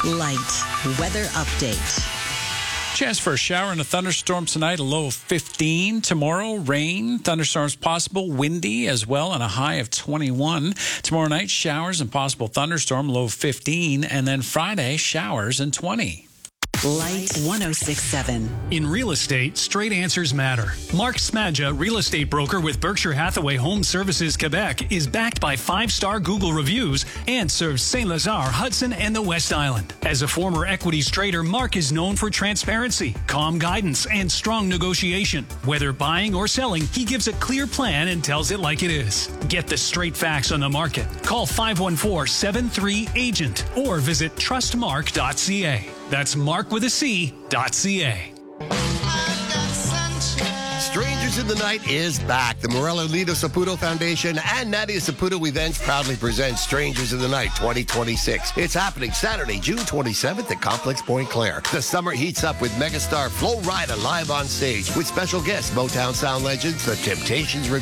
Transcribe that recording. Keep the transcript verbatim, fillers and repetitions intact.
Light weather update. Chance for a shower and a thunderstorm tonight, a low of fifteen. Tomorrow, rain, thunderstorms possible, windy as well, and a high of twenty-one. Tomorrow night, showers and possible thunderstorm, low of fifteen. And then Friday, showers and twenty. Light one oh six point seven. In real estate, straight answers matter. Mark Smadja, real estate broker with Berkshire Hathaway Home Services Quebec, is backed by five-star Google reviews and serves Saint Lazare, Hudson, and the West Island. As a former equities trader, Mark is known for transparency, calm guidance, and strong negotiation. Whether buying or selling, he gives a clear plan and tells it like it is. Get the straight facts on the market. Call five one four, seven three, agent or visit trust mark dot c a. That's Mark with a C, dot C-A. Strangers in the Night is back. The Morello Lido Saputo Foundation and Nadia Saputo Events proudly present Strangers in the Night twenty twenty-six. It's happening Saturday, June twenty-seventh at Complex Point Claire. The summer heats up with megastar Flo Rida live on stage with special guests, Motown sound legends, The Temptations.